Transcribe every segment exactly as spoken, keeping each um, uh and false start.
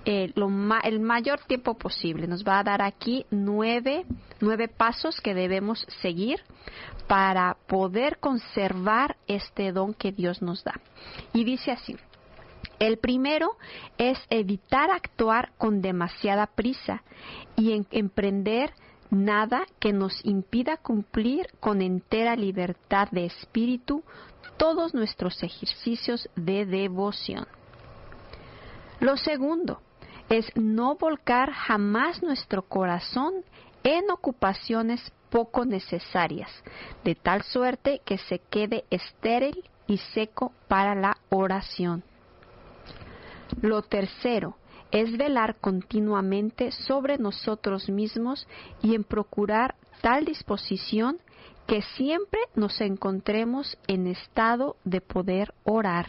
eh, lo ma- el mayor tiempo posible. Nos va a dar aquí nueve, nueve pasos que debemos seguir para poder conservar este don que Dios nos da. Y dice así: el primero es evitar actuar con demasiada prisa y en- emprender nada que nos impida cumplir con entera libertad de espíritu todos nuestros ejercicios de devoción. Lo segundo es no volcar jamás nuestro corazón en ocupaciones poco necesarias, de tal suerte que se quede estéril y seco para la oración. Lo tercero es velar continuamente sobre nosotros mismos y en procurar tal disposición que siempre nos encontremos en estado de poder orar.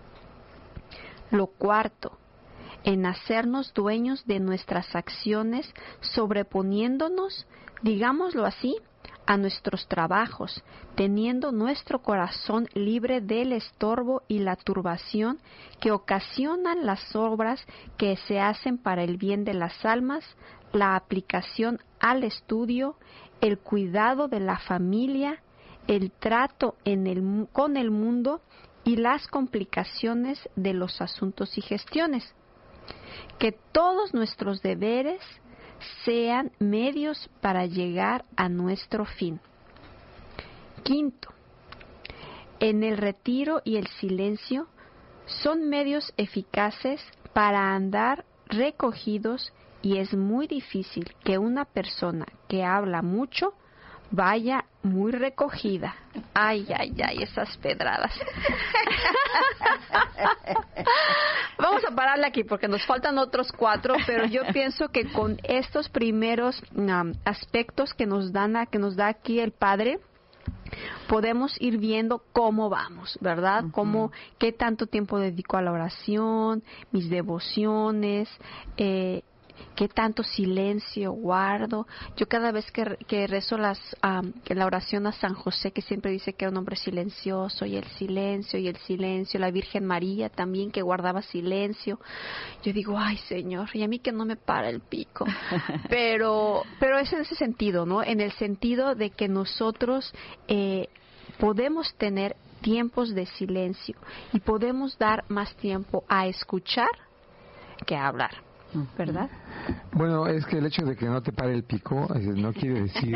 Lo cuarto, en hacernos dueños de nuestras acciones, sobreponiéndonos, digámoslo así, a nuestros trabajos, teniendo nuestro corazón libre del estorbo y la turbación que ocasionan las obras que se hacen para el bien de las almas, la aplicación al estudio, el cuidado de la familia, el trato en el, con el mundo y las complicaciones de los asuntos y gestiones. Que todos nuestros deberes sean medios para llegar a nuestro fin. Quinto, en el retiro y el silencio son medios eficaces para andar recogidos y es muy difícil que una persona que habla mucho vaya muy recogida. Ay, ay, ay, esas pedradas. Vamos a pararle aquí porque nos faltan otros cuatro, pero yo pienso que con estos primeros um, aspectos que nos dan a, que nos da aquí el Padre, podemos ir viendo cómo vamos, ¿verdad? Uh-huh. Cómo, qué tanto tiempo dedico a la oración, mis devociones, eh, qué tanto silencio guardo. Yo cada vez que, que rezo las, um, la oración a San José, que siempre dice que era un hombre silencioso, y el silencio, y el silencio, la Virgen María también que guardaba silencio, yo digo, ay Señor, y a mí que no me para el pico. Pero, pero es en ese sentido, ¿no? En el sentido de que nosotros eh, podemos tener tiempos de silencio y podemos dar más tiempo a escuchar que a hablar, ¿verdad? Bueno, es que el hecho de que no te pare el pico no quiere decir,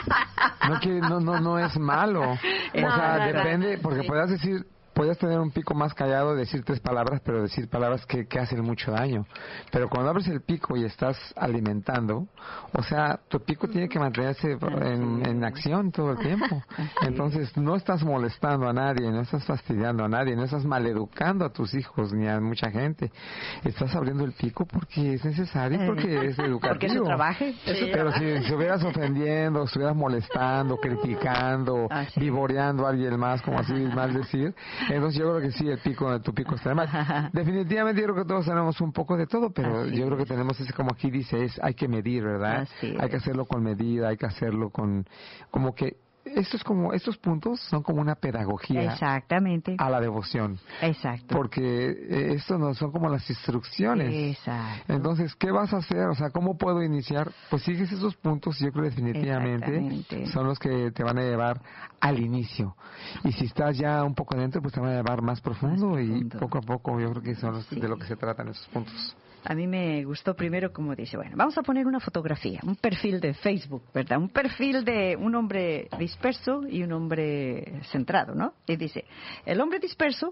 no quiere, no, no, no es malo. O no, sea, no, depende, no, porque sí. podrás decir, puedes tener un pico más callado, decir tres palabras, pero decir palabras que, que hacen mucho daño. Pero cuando abres el pico y estás alimentando, o sea, tu pico tiene que mantenerse en, en acción todo el tiempo. Entonces, no estás molestando a nadie, no estás fastidiando a nadie, no estás maleducando a tus hijos ni a mucha gente. Estás abriendo el pico porque es necesario, porque es educativo. Porque es su trabajo. Sí, pero si estuvieras ofendiendo, estuvieras molestando, criticando, ah, sí. vivoreando a alguien más, como así mal decir, entonces yo creo que sí, el pico, tu pico está mal. Definitivamente yo creo que todos tenemos un poco de todo, pero así yo creo que tenemos ese, como aquí dice, es hay que medir, ¿verdad? Así hay es. que hacerlo con medida, hay que hacerlo con, como que estos como estos puntos son como una pedagogía. Exactamente. A la devoción. Exacto. Porque estos no son como las instrucciones. Exacto. Entonces, ¿qué vas a hacer? O sea, ¿cómo puedo iniciar? Pues sigues esos puntos y yo creo que definitivamente son los que te van a llevar al inicio. Y si estás ya un poco dentro, pues te van a llevar más profundo, más profundo. Y poco a poco yo creo que son los, sí. de lo que se tratan esos puntos. A mí me gustó primero como dice, bueno, vamos a poner una fotografía, un perfil de Facebook, ¿verdad? Un perfil de un hombre disperso y un hombre centrado, ¿no? Y dice, el hombre disperso,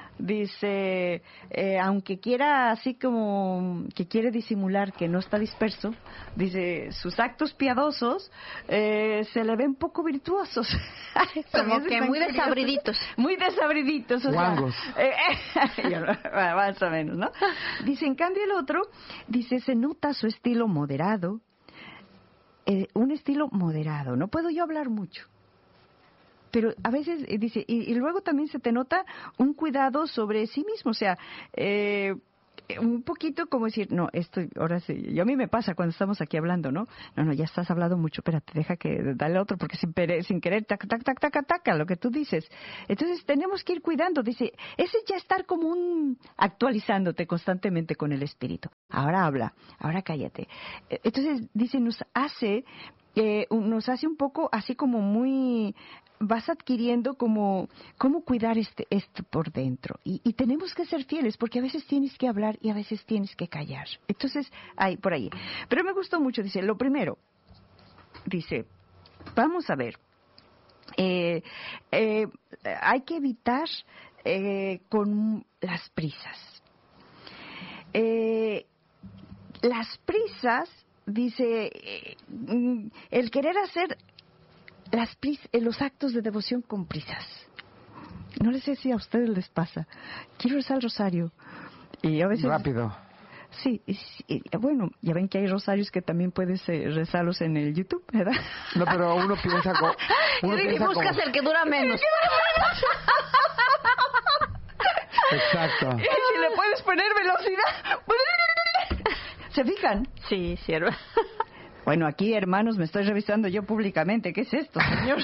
dice, eh, aunque quiera así como que quiere disimular que no está disperso, dice, sus actos piadosos eh, se le ven poco virtuosos. Como que muy curiosos. desabriditos. Muy desabriditos. O Guangos. Sea, eh, más o menos, ¿no? Dice, en cambio el otro, dice, se nota su estilo moderado, eh, un estilo moderado, no puedo yo hablar mucho. Pero a veces, dice, y, y luego también se te nota un cuidado sobre sí mismo, o sea, eh, un poquito como decir, no, esto, ahora sí, y a mí me pasa cuando estamos aquí hablando, ¿no? No, no, ya estás hablando mucho, espérate, deja que dale otro, porque sin, sin querer, tac, tac, tac, tac, tac, lo que tú dices. Entonces tenemos que ir cuidando, dice, ese ya estar como un, actualizándote constantemente con el espíritu. Ahora habla, ahora cállate. Entonces, dice, nos hace, eh, nos hace un poco así como muy... vas adquiriendo como cómo cuidar este esto por dentro y, y tenemos que ser fieles porque a veces tienes que hablar y a veces tienes que callar. Entonces, ahí por ahí. Pero me gustó mucho, dice, lo primero, dice, vamos a ver, eh, eh, hay que evitar eh, con las prisas. Eh, las prisas, dice, eh, el querer hacer Las pris, los actos de devoción con prisas. No les sé si a ustedes les pasa. Quiero rezar el rosario. Y a veces... Rápido. Sí, y, y, bueno, ya ven que hay rosarios que también puedes eh, rezarlos en el YouTube, ¿verdad? No, pero uno piensa... Co uno y piensa buscas como... el que dura menos. Exacto. Y si le puedes poner velocidad... ¿Se fijan? Sí, cierto. Bueno, aquí, hermanos, me estoy revisando yo públicamente. ¿Qué es esto, señor?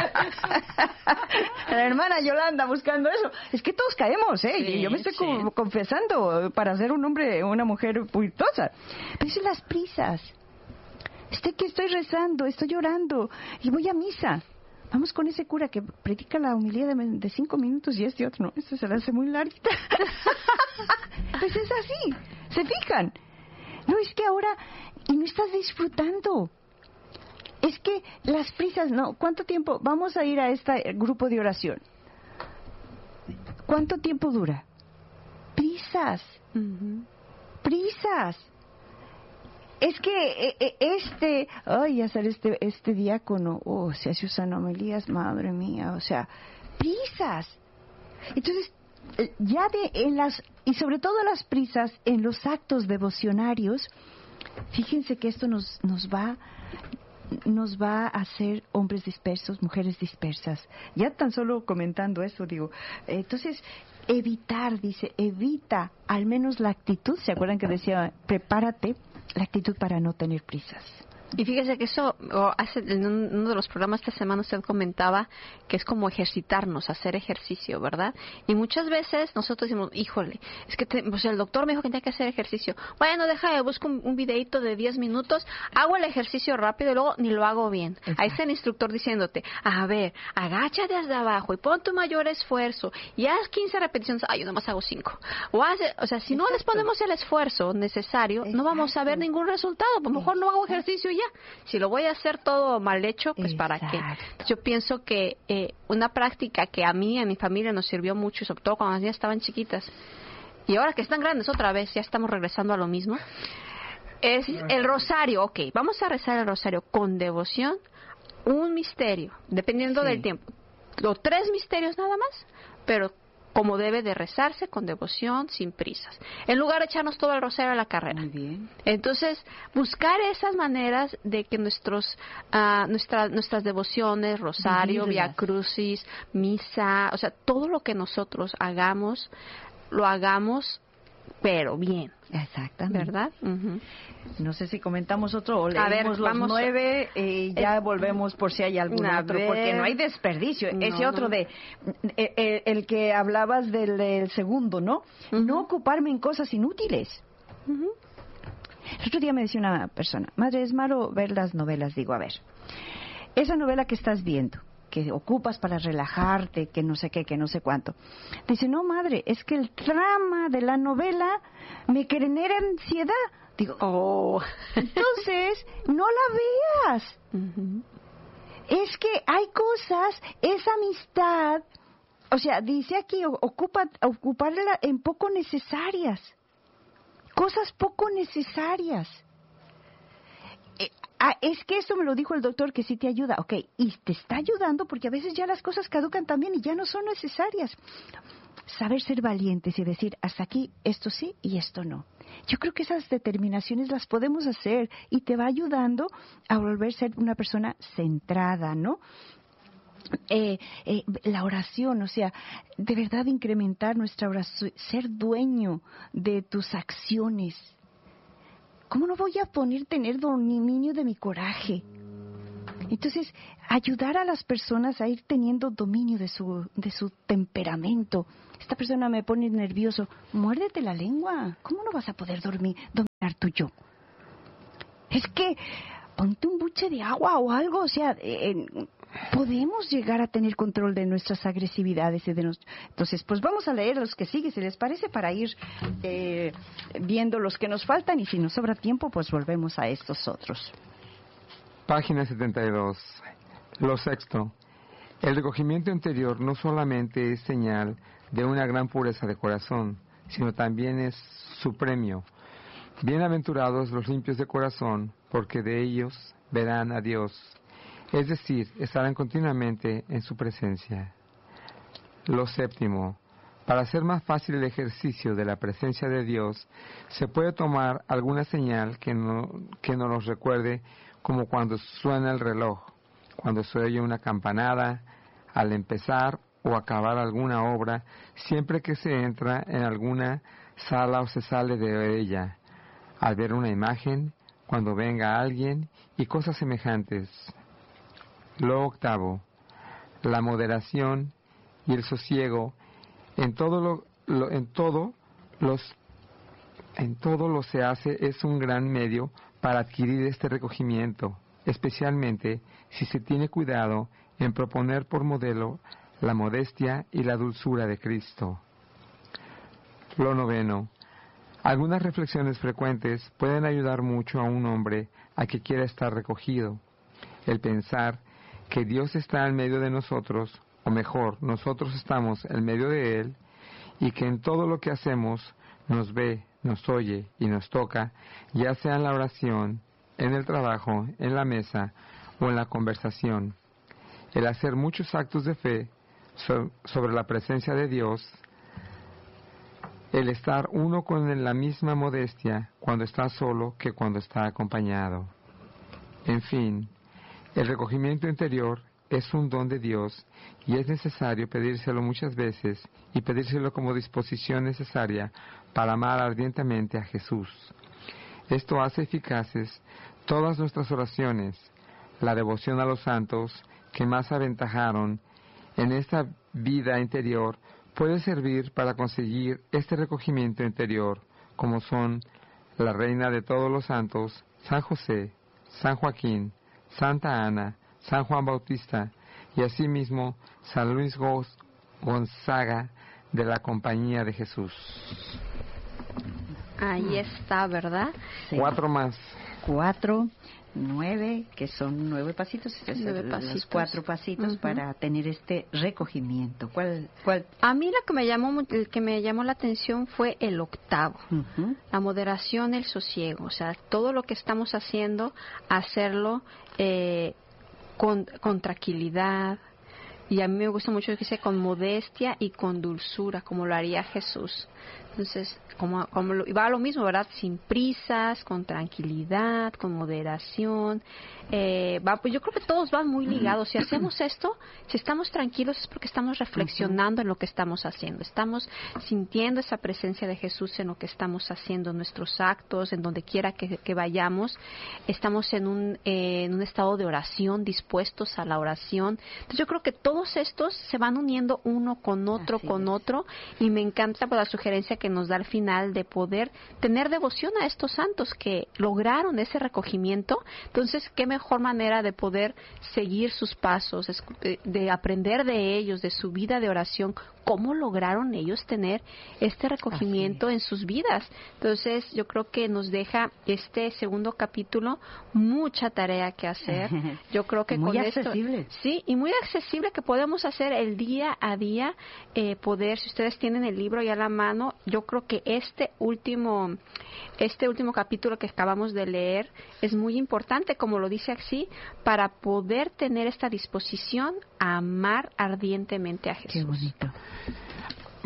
La hermana Yolanda buscando eso. Es que todos caemos, ¿eh? Sí, y yo me estoy sí. co confesando para ser un hombre, una mujer virtuosa. Pero eso es las prisas. Estoy que estoy rezando, estoy llorando y voy a misa. Vamos con ese cura que predica la homilía de, de cinco minutos y este otro no. Este se le hace muy larguita. Pues es así. ¿Se fijan? No, es que ahora... y no estás disfrutando. Es que las prisas, no, ¿cuánto tiempo? Vamos a ir a este grupo de oración. ¿Cuánto tiempo dura? Prisas. Uh-huh. Prisas. Es que eh, este, ay, hacer este este diácono, oh, se hace usan homilías, madre mía, o sea, prisas. Entonces, ya de en las, y sobre todo las prisas en los actos devocionarios, fíjense que esto nos, nos va nos va a hacer hombres dispersos, mujeres dispersas. Ya tan solo comentando eso, digo, entonces, evitar, dice, evita al menos la actitud, ¿se acuerdan que decía, prepárate, la actitud para no tener prisas? Y fíjese que eso, oh, hace, en uno de los programas esta semana usted comentaba que es como ejercitarnos, hacer ejercicio, ¿verdad? Y muchas veces nosotros decimos, híjole, es que te, pues el doctor me dijo que tenía que hacer ejercicio. Bueno, deja, busco un, un videito de diez minutos, hago el ejercicio rápido y luego ni lo hago bien. Exacto. Ahí está el instructor diciéndote, a ver, agáchate desde abajo y pon tu mayor esfuerzo y haz quince repeticiones. Ay, yo nomás hago cinco. O, hace, o sea, si Exacto. no les ponemos el esfuerzo necesario, Exacto. no vamos a ver ningún resultado. A lo mejor no hago ejercicio ya. Si lo voy a hacer todo mal hecho, pues Exacto. ¿para qué? Yo pienso que eh, una práctica que a mí, a mi familia nos sirvió mucho, sobre todo cuando las niñas estaban chiquitas, y ahora que están grandes otra vez, ya estamos regresando a lo mismo, es el rosario. Ok, vamos a rezar el rosario con devoción, un misterio, dependiendo sí. del tiempo. Los tres misterios nada más, pero como debe de rezarse, con devoción, sin prisas. En lugar de echarnos todo el rosario a la carrera. Muy bien. Entonces, buscar esas maneras de que nuestros, uh, nuestra, nuestras devociones, rosario, vía crucis, misa, o sea, todo lo que nosotros hagamos, lo hagamos, pero bien. Exactamente. ¿Verdad? Uh-huh. No sé si comentamos otro o leemos a ver, los vamos, nueve y ya eh, volvemos por si hay algún otro, ver. Porque no hay desperdicio. No, Ese otro no. de el, el que hablabas del, del segundo, ¿no? Uh-huh. No ocuparme en cosas inútiles. Uh-huh. El otro día me decía una persona, madre, es malo ver las novelas. Digo, a ver, esa novela que estás viendo, que ocupas para relajarte, que no sé qué, que no sé cuánto. Dice, no, madre, es que el trama de la novela me genera ansiedad. Digo, oh, entonces, no la veas. Uh-huh. Es que hay cosas, esa amistad, o sea, dice aquí, ocupa, ocuparla en poco necesarias. Cosas poco necesarias. Eh, ah, es que esto me lo dijo el doctor que sí te ayuda. Ok, y te está ayudando porque a veces ya las cosas caducan también y ya no son necesarias. Saber ser valientes y decir, hasta aquí, esto sí y esto no. Yo creo que esas determinaciones las podemos hacer y te va ayudando a volver a ser una persona centrada, ¿no? Eh, eh, la oración, o sea, de verdad incrementar nuestra oración, ser dueño de tus acciones. ¿Cómo no voy a poner tener dominio de mi coraje? Entonces, ayudar a las personas a ir teniendo dominio de su, de su temperamento. Esta persona me pone nervioso. Muérdete la lengua. ¿Cómo no vas a poder dormir, dominar tu yo? Es que ponte un buche de agua o algo. O sea, eh, podemos llegar a tener control de nuestras agresividades. Y de nos... Entonces, pues vamos a leer los que siguen, si les parece, para ir eh, viendo los que nos faltan. Y si nos sobra tiempo, pues volvemos a estos otros. Página setenta y dos. Lo sexto. El recogimiento interior no solamente es señal de una gran pureza de corazón, sino también es su premio. Bienaventurados los limpios de corazón, porque de ellos verán a Dios. Es decir, estarán continuamente en su presencia. Lo séptimo. Para hacer más fácil el ejercicio de la presencia de Dios, se puede tomar alguna señal que, no, que nos los recuerde, como cuando suena el reloj, cuando se oye una campanada, al empezar o acabar alguna obra, siempre que se entra en alguna sala o se sale de ella, al ver una imagen, cuando venga alguien y cosas semejantes. Lo octavo, la moderación y el sosiego en todo lo, lo en todo los en todo lo se hace es un gran medio para adquirir este recogimiento, especialmente si se tiene cuidado en proponer por modelo la modestia y la dulzura de Cristo. Lo noveno. Algunas reflexiones frecuentes pueden ayudar mucho a un hombre a que quiera estar recogido. El pensar que Dios está en medio de nosotros, o mejor, nosotros estamos en medio de Él, y que en todo lo que hacemos nos ve, nos oye y nos toca, ya sea en la oración, en el trabajo, en la mesa o en la conversación. El hacer muchos actos de fe so- sobre la presencia de Dios, el estar uno con la misma modestia cuando está solo que cuando está acompañado. En fin, el recogimiento interior es un don de Dios y es necesario pedírselo muchas veces y pedírselo como disposición necesaria para amar ardientemente a Jesús. Esto hace eficaces todas nuestras oraciones, la devoción a los santos que más aventajaron en esta vida interior puede servir para conseguir este recogimiento interior, como son la Reina de todos los santos, San José, San Joaquín, Santa Ana, San Juan Bautista y asimismo San Luis Gonzaga de la Compañía de Jesús. Ahí está, ¿verdad? Sí. Cuatro más. Cuatro, nueve, que son nueve pasitos, es Nueve el- pasitos. los cuatro pasitos Ujú. para tener este recogimiento. ¿Cuál? cuál? A mí lo que me llamó, mu- el que me llamó la atención fue el octavo. Ujú. La moderación, el sosiego, o sea, todo lo que estamos haciendo, hacerlo eh, con, con tranquilidad. Y a mí me gusta mucho que dice con modestia y con dulzura, como lo haría Jesús. Entonces, como, como lo, y va a lo mismo, ¿verdad? Sin prisas, con tranquilidad, con moderación. Eh, va, pues yo creo que todos van muy ligados. Si hacemos esto, si estamos tranquilos es porque estamos reflexionando en lo que estamos haciendo. Estamos sintiendo esa presencia de Jesús en lo que estamos haciendo, en nuestros actos, en donde quiera que, que vayamos. Estamos en un, eh, en un estado de oración, dispuestos a la oración. Entonces yo creo que todos estos se van uniendo uno con otro, Así con es. otro. Y me encanta pues, la sugerencia que nos da al final de poder tener devoción a estos santos que lograron ese recogimiento. Entonces, qué mejor manera de poder seguir sus pasos, de aprender de ellos, de su vida de oración, cómo lograron ellos tener este recogimiento en sus vidas. Entonces, yo creo que nos deja este segundo capítulo mucha tarea que hacer. Yo creo que Muy con accesible. esto, sí, y muy accesible que podemos hacer el día a día, eh, poder, si ustedes tienen el libro ya a la mano, yo creo que este último, este último capítulo que acabamos de leer es muy importante, como lo dice así, para poder tener esta disposición a amar ardientemente a Jesús. Qué bonito.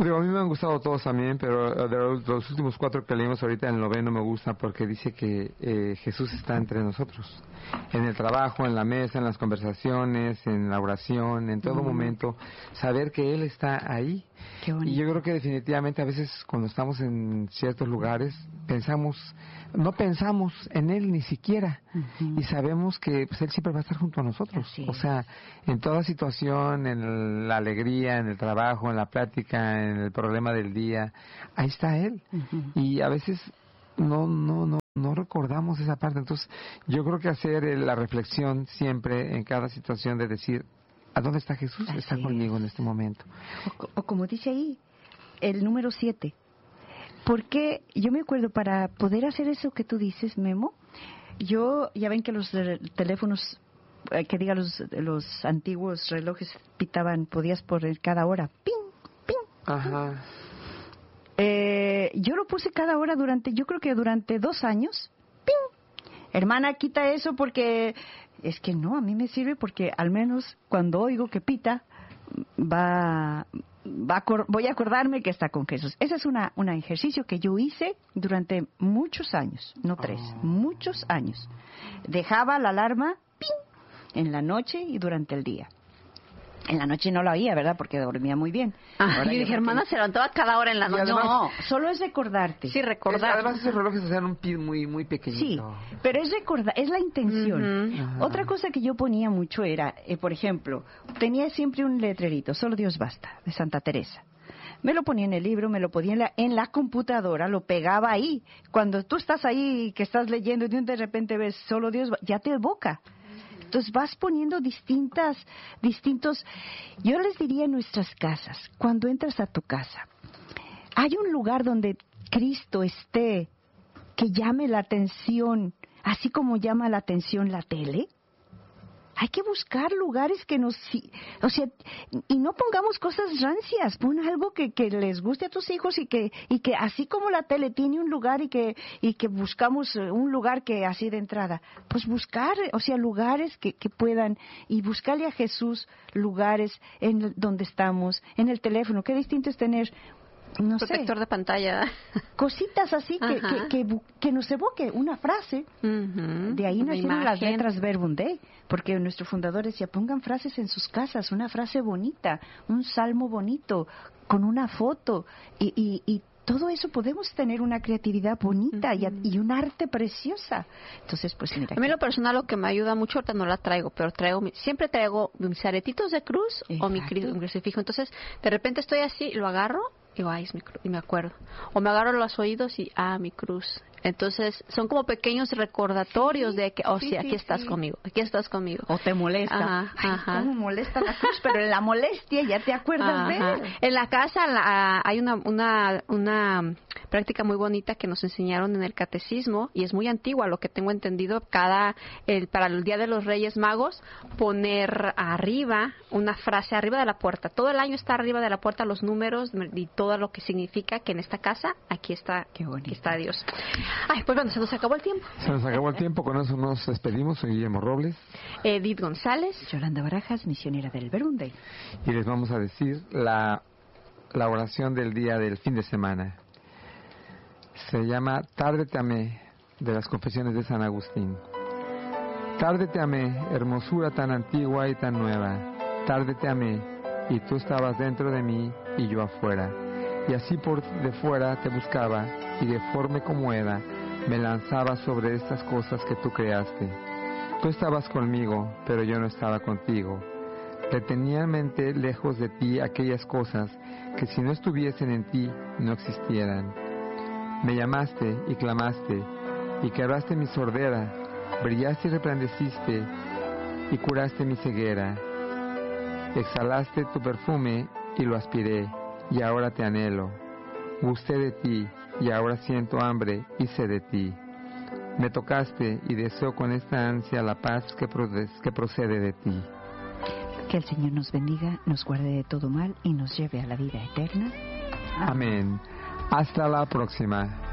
Digo, a mí me han gustado todos también, pero de los, los últimos cuatro que leímos ahorita, el noveno me gusta porque dice que eh, Jesús está entre nosotros. En el trabajo, en la mesa, en las conversaciones, en la oración, en todo uh-huh. momento, saber que Él está ahí. Qué bonito. Y yo creo que definitivamente a veces cuando estamos en ciertos lugares, pensamos, no pensamos en Él ni siquiera. Uh-huh. Y sabemos que pues, Él siempre va a estar junto a nosotros. Así o sea, en toda situación, en la alegría, en el trabajo, en la plática, en el problema del día, ahí está Él. Uh-huh. Y a veces no, no, no. no recordamos esa parte. Entonces yo creo que hacer la reflexión siempre en cada situación de decir, ¿a dónde está Jesús? Así está conmigo es. En este momento. O, o como dice ahí, el número siete. Porque yo me acuerdo, para poder hacer eso que tú dices, Memo, yo, ya ven que los teléfonos, que diga los, los antiguos relojes pitaban, podías poner cada hora, ping, ping. Ajá. Eh, yo lo puse cada hora durante, yo creo que durante dos años. ¡Ping! Hermana, quita eso porque es que no, a mí me sirve porque al menos cuando oigo que pita, va, va a, voy a acordarme que está con Jesús. Ese es una, un ejercicio que yo hice durante muchos años, no tres, oh. muchos años. Dejaba la alarma, ¡ping!, en la noche y durante el día. En la noche no la oía, ¿verdad? Porque dormía muy bien. Ah, yo dije, hermana, que... se levantaba cada hora en la noche. Además, no, solo es recordarte. Sí, recordar. Además, esos relojes hacían un pin muy, muy pequeñito. Sí, pero es recordar, es la intención. Uh-huh. Otra cosa que yo ponía mucho era, eh, por ejemplo, tenía siempre un letrerito, Solo Dios Basta, de Santa Teresa. Me lo ponía en el libro, me lo ponía en la, en la computadora, lo pegaba ahí. Cuando tú estás ahí, que estás leyendo y de repente ves Solo Dios Basta, ya te evoca. Entonces vas poniendo distintas, distintos, yo les diría en nuestras casas, cuando entras a tu casa, hay un lugar donde Cristo esté que llame la atención, así como llama la atención la tele. Hay que buscar lugares que nos, o sea, y no pongamos cosas rancias, pon algo que, que les guste a tus hijos y que, y que así como la tele tiene un lugar y que, y que buscamos un lugar que así de entrada, pues buscar, o sea, lugares que, que puedan, y buscarle a Jesús lugares en donde estamos, en el teléfono. Qué distinto es tener, no protector sé, de pantalla, cositas así que, que, que, que nos evoque una frase. Uh-huh. De ahí Una nacieron imagen. Las letras Verbum Dei, porque nuestro fundador decía, pongan frases en sus casas, una frase bonita, un salmo bonito, con una foto, y, y, y todo eso podemos tener una creatividad bonita uh-huh. y, y un arte preciosa. Entonces, pues mira. A mí lo personal lo que me ayuda mucho, ahorita no la traigo, pero traigo siempre traigo mis aretitos de cruz. Exacto. O mi, mi crucifijo. Entonces, de repente estoy así, lo agarro y digo, ay, es mi cruz, y me acuerdo. O me agarro los oídos y, ah, mi cruz. Entonces, son como pequeños recordatorios sí, de que, oh, sí, sí aquí sí, estás sí. conmigo, aquí estás conmigo. O te molesta. Ajá, ay, ajá. ¿Cómo molesta la cruz? Pero en la molestia ya te acuerdas ajá. de él. En la casa la, hay una, una, una práctica muy bonita que nos enseñaron en el catecismo, y es muy antigua, lo que tengo entendido, cada, el, para el Día de los Reyes Magos, poner arriba, una frase arriba de la puerta. Todo el año está arriba de la puerta los números y todo lo que significa que en esta casa, aquí está, Qué bonito. Aquí está Dios. Ay, pues bueno, se nos acabó el tiempo. Se nos acabó el tiempo, con eso nos despedimos. Soy Guillermo Robles. Edith González. Yolanda Barajas, misionera del Verbum Dei. Y les vamos a decir la, la oración del día del fin de semana. Se llama Tarde te amé, de las Confesiones de San Agustín. Tarde te amé, hermosura tan antigua y tan nueva. Tarde te amé, y tú estabas dentro de mí y yo afuera. Y así por de fuera te buscaba, y deforme como era, me lanzaba sobre estas cosas que tú creaste. Tú estabas conmigo, pero yo no estaba contigo. Retenía en mente lejos de ti aquellas cosas que si no estuviesen en ti, no existieran. Me llamaste y clamaste, y quebraste mi sordera, brillaste y resplandeciste, y curaste mi ceguera. Exhalaste tu perfume y lo aspiré, y ahora te anhelo. Gusté de ti, y ahora siento hambre y sed de ti. Me tocaste y deseo con esta ansia la paz que, pro- que procede de ti. Que el Señor nos bendiga, nos guarde de todo mal y nos lleve a la vida eterna. Amén. Hasta la próxima.